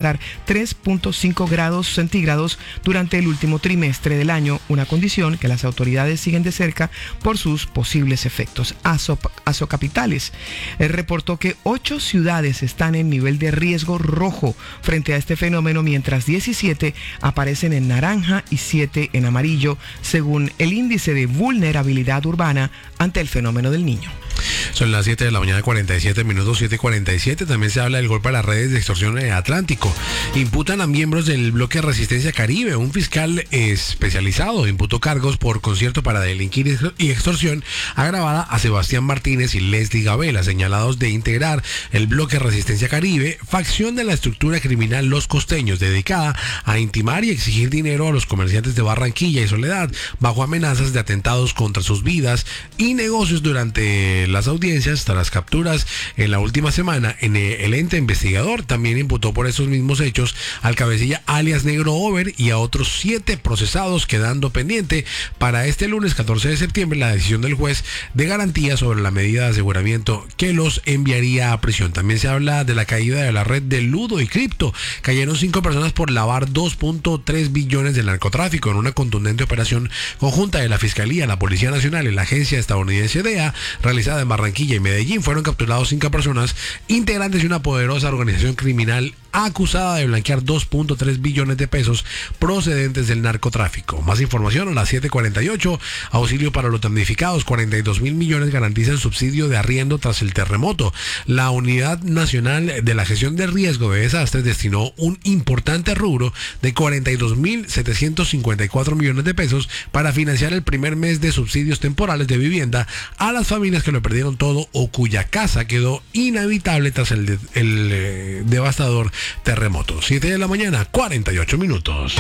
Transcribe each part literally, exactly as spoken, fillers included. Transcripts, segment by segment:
alcanzar tres punto cinco grados centígrados durante el último trimestre del año, una condición que las autoridades siguen de cerca por sus posibles efectos. Azocapitales eh, reportó que ocho ciudades están en nivel de riesgo rojo frente a este fenómeno, mientras diecisiete aparecen en naranja y siete en amarillo, según el índice de vulnerabilidad urbana ante el fenómeno del Niño. Son las siete de la mañana, cuarenta y siete minutos, siete cuarenta y siete. También se habla del golpe a las redes de extorsión en el Atlántico. Imputan a miembros del bloque Resistencia Caribe. Un fiscal especializado imputó cargos por concierto para delinquir y extorsión agravada a Sebastián Martínez y Leslie Gabela, señalados de integrar el bloque Resistencia Caribe, facción de la estructura criminal Los Costeños, dedicada a intimar y exigir dinero a los comerciantes de Barranquilla y Soledad, bajo amenazas de atentados contra sus vidas y negocios durante las audiencias. Tras las capturas en la última semana, en el ente investigador también imputó por esos mismos hechos al cabecilla alias Negro Over y a otros siete procesados, quedando pendiente para este lunes catorce de septiembre la decisión del juez de garantía sobre la medida de aseguramiento que los enviaría a prisión. También se habla de la caída de la red de Ludo y Cripto. Cayeron cinco personas por lavar dos punto tres billones del narcotráfico en una contundente operación conjunta de la Fiscalía, la Policía Nacional y la agencia estadounidense D E A, realizada en Barranquilla y Medellín. Fueron capturados cinco personas integrantes de una poderosa organización criminal acusada de blanquear dos punto tres billones de pesos procedentes del narcotráfico. Más información a las siete cuarenta y ocho. Auxilio para los damnificados. cuarenta y dos mil millones garantizan subsidio de arriendo tras el terremoto. La Unidad Nacional de la Gestión de Riesgo de Desastres destinó un importante rubro de cuarenta y dos mil setecientos cincuenta y cuatro millones de pesos para financiar el primer mes de subsidios temporales de vivienda a las familias que lo perdieron todo o cuya casa quedó inhabitable tras el, de, el eh, devastador terremoto. siete de la mañana, cuarenta y ocho minutos.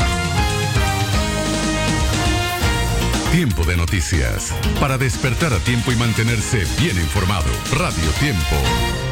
Tiempo de noticias. Para despertar a tiempo y mantenerse bien informado. Radio Tiempo.